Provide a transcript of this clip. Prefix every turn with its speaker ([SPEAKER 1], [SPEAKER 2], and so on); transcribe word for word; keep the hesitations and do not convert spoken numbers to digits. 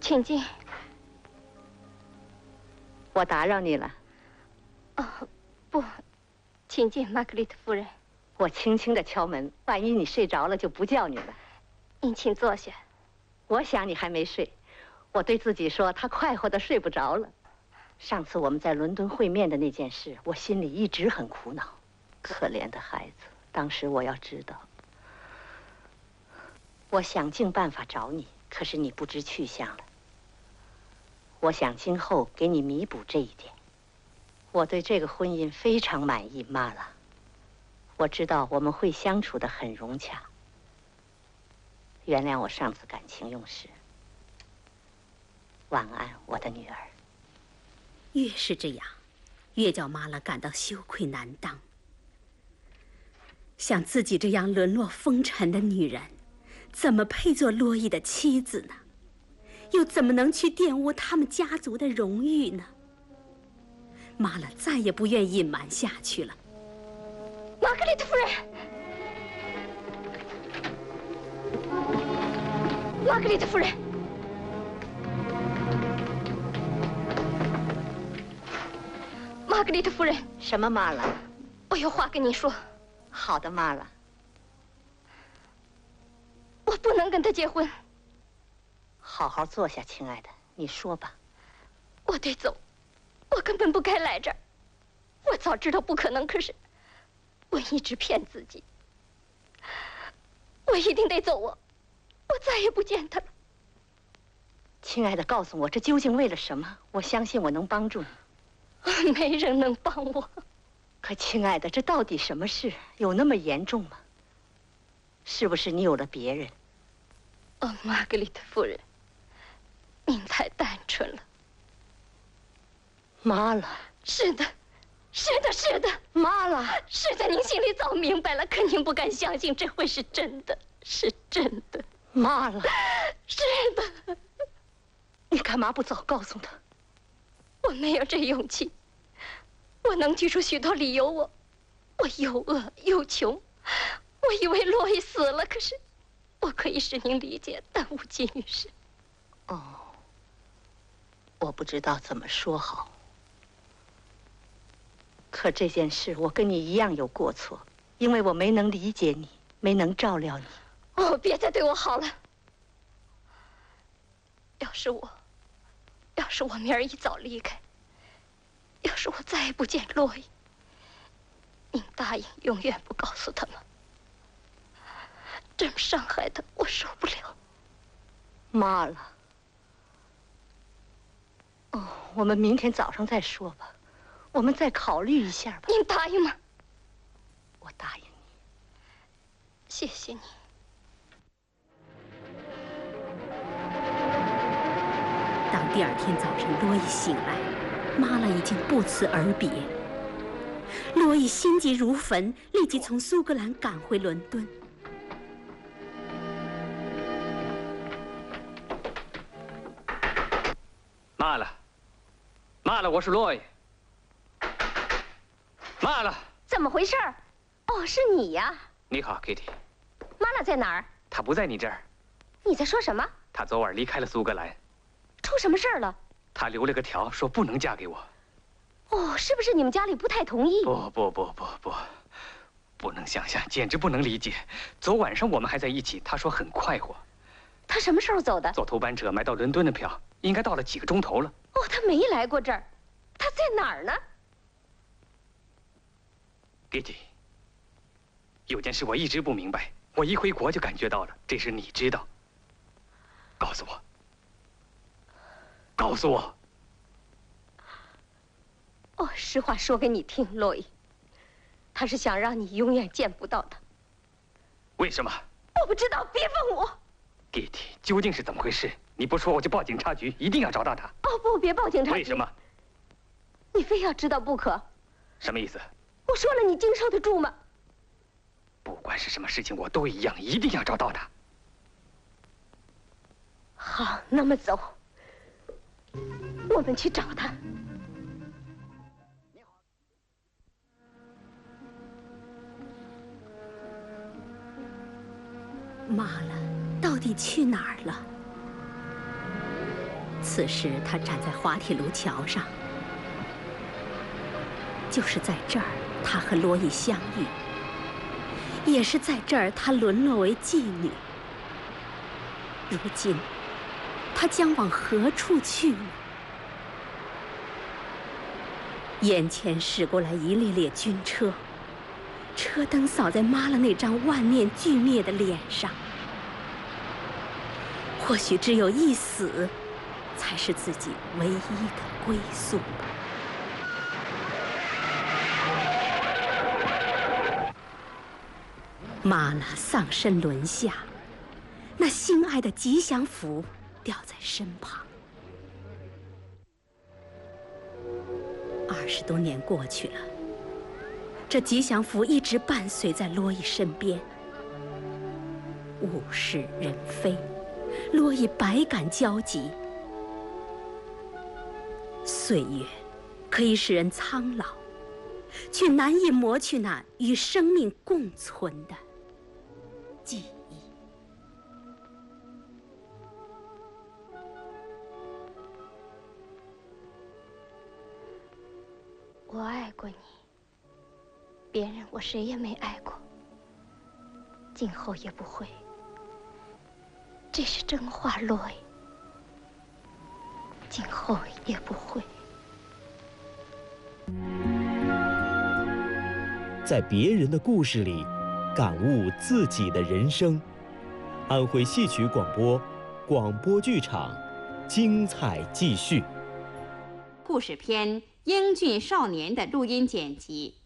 [SPEAKER 1] 请进。
[SPEAKER 2] 我打扰你了。
[SPEAKER 1] 哦，不，请进，玛格丽特夫人。
[SPEAKER 2] 我轻轻地敲门，万一你睡着了，就不叫你了。
[SPEAKER 1] 您请坐下。
[SPEAKER 2] 我想你还没睡。我对自己说，他快活的睡不着了。上次我们在伦敦会面的那件事，我心里一直很苦恼。可怜的孩子，当时我要知道。我想尽办法找你，可是你不知去向了。我想今后给你弥补这一点。我对这个婚姻非常满意，妈拉。我知道我们会相处得很融洽。原谅我上次感情用事。晚安，我的女儿。
[SPEAKER 3] 越是这样，越叫妈拉感到羞愧难当。像自己这样沦落风尘的女人，怎么配做洛伊的妻子呢？又怎么能去玷污他们家族的荣誉呢？妈拉再也不愿隐瞒下去了。
[SPEAKER 1] 玛格丽特夫人，玛格丽特夫人，玛格丽特夫人。
[SPEAKER 2] 什么妈拉？
[SPEAKER 1] 我有话跟你说。
[SPEAKER 2] 好的，妈拉。
[SPEAKER 1] 我不能跟他结婚。
[SPEAKER 2] 好好坐下，亲爱的，你说吧。
[SPEAKER 1] 我得走，我根本不该来这儿。我早知道不可能，可是我一直骗自己。我一定得走啊！我再也不见他了。
[SPEAKER 2] 亲爱的，告诉我这究竟为了什么？我相信我能帮助你。
[SPEAKER 1] 没人能帮我。
[SPEAKER 2] 可亲爱的，这到底什么事？有那么严重吗？是不是你有了别人？
[SPEAKER 1] 哦，玛格丽特夫人，您太单纯了。
[SPEAKER 2] 妈了。
[SPEAKER 1] 是的，是的，是的，
[SPEAKER 2] 妈了。
[SPEAKER 1] 是的，您心里早明白了，可您不敢相信这会是真的，是真的。
[SPEAKER 2] 妈了。
[SPEAKER 1] 是的。
[SPEAKER 2] 你干嘛不早告诉他？
[SPEAKER 1] 我没有这勇气。我能举出许多理由，我，我又饿又穷。我以为洛伊死了，可是我可以使您理解，但无济于事。
[SPEAKER 2] 哦，我不知道怎么说好。可这件事我跟你一样有过错，因为我没能理解你，没能照料你。
[SPEAKER 1] 哦，别再对我好了。要是我，要是我明儿一早离开，要是我再也不见洛伊，您答应永远不告诉他吗？这么伤害他，我受不了。
[SPEAKER 2] 妈了。哦，我们明天早上再说吧，我们再考虑一下吧。
[SPEAKER 1] 您答应吗？
[SPEAKER 2] 我答应你。
[SPEAKER 1] 谢谢你。
[SPEAKER 3] 当第二天早晨洛伊醒来，妈拉已经不辞而别。洛伊心急如焚，立即从苏格兰赶回伦敦。
[SPEAKER 4] 妈了，妈了，我是洛伊。妈了，
[SPEAKER 1] 怎么回事？哦，是你呀。
[SPEAKER 4] 你好 ，Kitty。
[SPEAKER 1] 妈拉在哪儿？
[SPEAKER 4] 她不在你这儿。
[SPEAKER 1] 你在说什么？
[SPEAKER 4] 她昨晚离开了苏格兰。
[SPEAKER 1] 出什么事儿了？
[SPEAKER 4] 她留了个条，说不能嫁给我。
[SPEAKER 1] 哦，是不是你们家里不太同意？
[SPEAKER 4] 不不不不不，不能想象，简直不能理解。昨晚上我们还在一起，她说很快活。
[SPEAKER 1] 她什么时候走的？
[SPEAKER 4] 坐头班车买到伦敦的票，应该到了几个钟头了。
[SPEAKER 1] 哦，她没来过这儿，她在哪儿呢？
[SPEAKER 4] 爹地，有件事我一直不明白，我一回国就感觉到了，这事你知道。告诉我，告诉我。
[SPEAKER 1] 哦，实话说给你听，洛伊，他是想让你永远见不到他。
[SPEAKER 4] 为什么？
[SPEAKER 1] 我不知道，别问我。
[SPEAKER 4] Kitty，究竟是怎么回事？你不说我就报警察局，一定要找到他。
[SPEAKER 1] 哦不，别报警察局。
[SPEAKER 4] 为什么？
[SPEAKER 1] 你非要知道不可。
[SPEAKER 4] 什么意思？
[SPEAKER 1] 我说了，你经受得住吗？
[SPEAKER 4] 不管是什么事情，我都一样，一定要找到他。
[SPEAKER 1] 好，那么走，我们去找他。
[SPEAKER 3] 妈了，到底去哪儿了？ 此时他站在滑铁卢桥上，就是在这儿，他和罗伊相遇，也是在这儿，他沦落为妓女。如今，他将往何处去呢？眼前驶过来一列列军车，车灯扫在妈了那张万念俱灭的脸上。或许只有一死，才是自己唯一的归宿吧。妈了丧身轮下，那心爱的吉祥符掉在身旁。二十多年过去了，这吉祥符一直伴随在罗伊身边。物是人非，罗伊百感交集。岁月可以使人苍老，却难以磨去那与生命共存的记忆。
[SPEAKER 1] 我爱过你，别人我谁也没爱过，今后也不会。这是真话，罗伊，今后也不会。
[SPEAKER 5] 在别人的故事里，感悟自己的人生。安徽戏曲广播，广播剧场，精彩继续。
[SPEAKER 6] 故事片《英俊少年》的录音剪辑